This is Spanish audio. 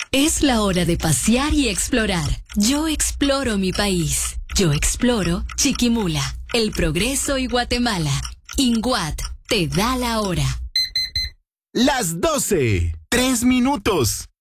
Es la hora de pasear y explorar. Yo exploro mi país. Yo exploro Chiquimula, El Progreso y Guatemala. INGUAT te da la hora. Las 12, 3 minutos.